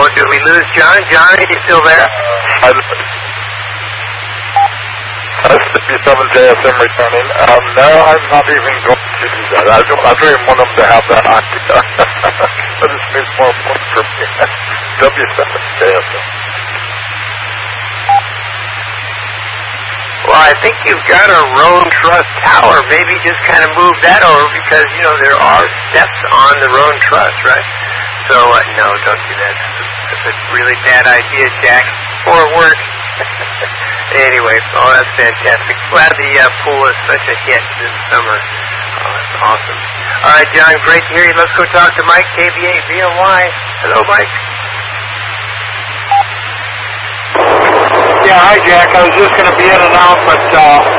did we lose John? John, are you still there? That's 57JSM returning. No, I'm not even going to do that. I don't even want them to have that idea. But it's more important for me. W7JSM. Well, I think you've got a Roan Truss tower. Maybe just kind of move that over because, you know, there are steps on the Roan Truss, right? So, no, don't do that. That's a really bad idea, Jack. Or it works. Anyway, oh, that's fantastic. Glad the pool is such a hit this summer. Oh, that's awesome. All right, John, great to hear you. Let's go talk to Mike, KVA, VOY. Hello, Mike. Yeah, hi, Jack. I was just going to be in and out, but